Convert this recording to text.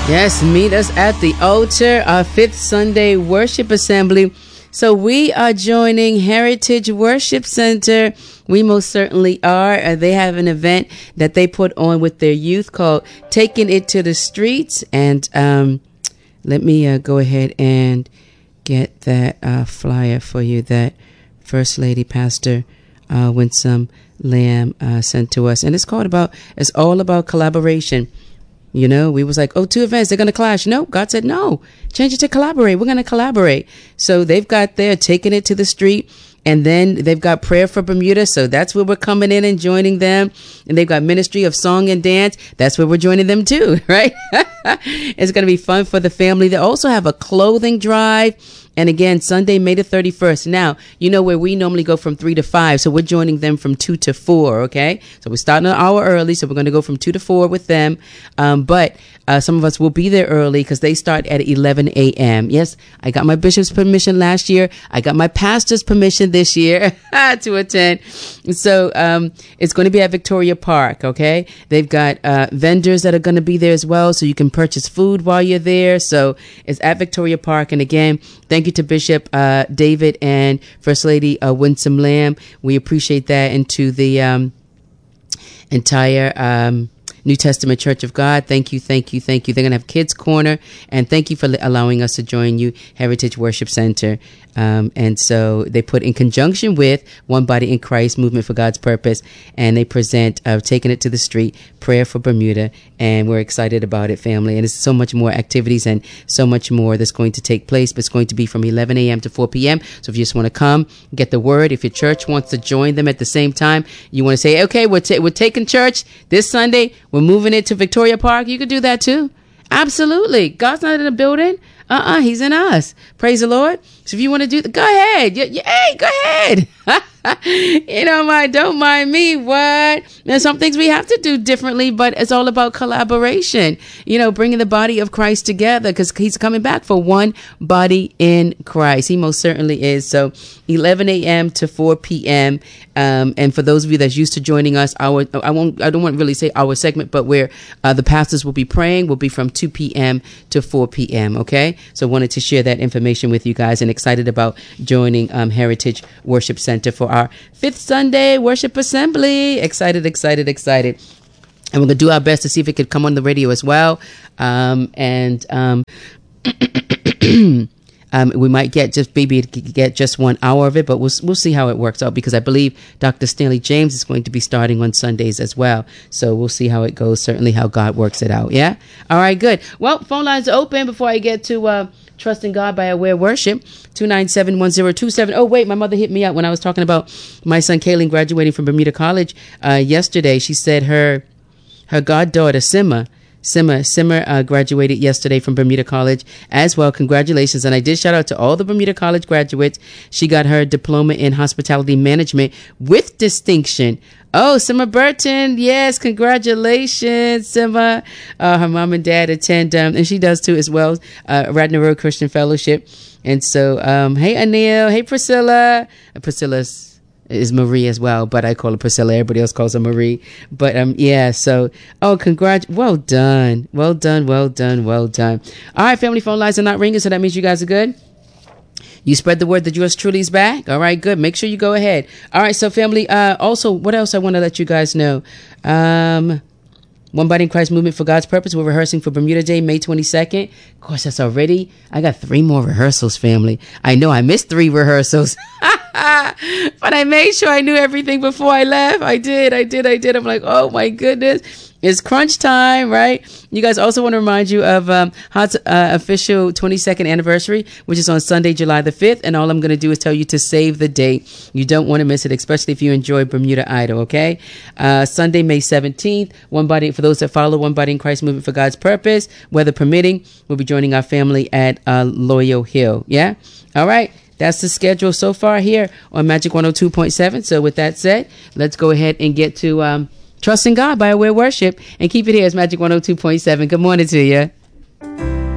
Yes, meet us at the altar, our fifth Sunday worship assembly. So we are joining Heritage Worship Center. We most certainly are. They have an event that they put on with their youth called Taking It to the Streets. And let me go ahead and get that flyer for you that First Lady Pastor Winsome Lamb sent to us. And it's all about collaboration. You know, we was like, oh, two events, they're going to clash. No, God said, no, change it to collaborate. We're going to collaborate. So they've got there Taking It to the Street. And then they've got Prayer for Bermuda. So that's where we're coming in and joining them. And they've got Ministry of Song and Dance. That's where we're joining them too, right? It's going to be fun for the family. They also have a clothing drive. And again, Sunday, May the 31st. Now, you know where we normally go from 3 to 5. So we're joining them from 2 to 4. Okay. So we're starting an hour early. So we're going to go from 2 to 4 with them. But some of us will be there early because they start at 11 a.m. Yes, I got my bishop's permission last year. I got my pastor's permission this year to attend. So it's going to be at Victoria Park. Okay. They've got vendors that are going to be there as well. So you can purchase food while you're there. So it's at Victoria Park. And again, thank you to Bishop David and First Lady Winsome Lamb. We appreciate that, and to the entire New Testament Church of God. Thank you. They're going to have Kids Corner, and thank you for allowing us to join you, Heritage Worship Center. And so they put in conjunction with One Body in Christ Movement for God's Purpose, and they present Taking It to the Street, Prayer for Bermuda, and we're excited about it, family. And there's so much more activities and so much more that's going to take place, but it's going to be from 11 a.m. to 4 p.m. So if you just want to come, get the word. If your church wants to join them at the same time, you want to say, okay, we're taking church this Sunday, we're moving it to Victoria Park, you could do that too. Absolutely. God's not in the building. He's in us. Praise the Lord. So if you want to do go ahead. Hey, go ahead. Don't mind me. What? There's some things we have to do differently, but it's all about collaboration. Bringing the body of Christ together, because he's coming back for one body in Christ. He most certainly is. So 11 a.m. to 4 p.m. And for those of you that's used to joining us, I don't want to really say our segment, but where the pastors will be praying will be from 2 p.m. to 4 p.m. Okay. So wanted to share that information with you guys, and excited about joining Heritage Worship Center for our fifth Sunday worship assembly. Excited. And we're going to do our best to see if it could come on the radio as well. We might get just 1 hour of it, but we'll see how it works out, because I believe Dr. Stanley James is going to be starting on Sundays as well. So we'll see how it goes. Certainly how God works it out. Yeah. All right, good. Well, phone lines are open before I get to Trusting God by Aware Worship, 297-1027. Oh, wait, my mother hit me up when I was talking about my son Kaylin graduating from Bermuda College yesterday. She said her goddaughter, Simmer, graduated yesterday from Bermuda College as well. Congratulations. And I did shout out to all the Bermuda College graduates. She got her diploma in hospitality management with distinction. Oh, Simmer Burton. Yes. Congratulations, Simmer. Her mom and dad attend, and she does too as well, Radnor Road Christian Fellowship. And so, hey, Anil. Hey, Priscilla. Priscilla's is Marie as well, but I call her Priscilla. Everybody else calls her Marie. But yeah, so well done. All right, family, phone lines are not ringing, so that means you guys are good. You spread the word that yours truly is back. All right, good. Make sure you go ahead. All right, so family, also, what else I want to let you guys know? One Body in Christ Movement for God's Purpose. We're rehearsing for Bermuda Day, May 22nd. Of course, that's already. I got 3 more rehearsals, family. I know I missed 3 rehearsals. But I made sure I knew everything before I left. I did. I'm like, oh my goodness. It's crunch time, right? You guys also want to remind you of Hot's official 22nd anniversary, which is on Sunday, July the 5th. And all I'm going to do is tell you to save the date. You don't want to miss it, especially if you enjoy Bermuda Idol, okay? Sunday, May 17th. For those that follow One Body in Christ Movement for God's Purpose, weather permitting, we'll be joining our family at Loyal Hill. Yeah? All right. That's the schedule so far here on Magic 102.7. So with that said, let's go ahead and get to Trusting God by Aware Worship, and keep it here as Magic 102.7. Good morning to you.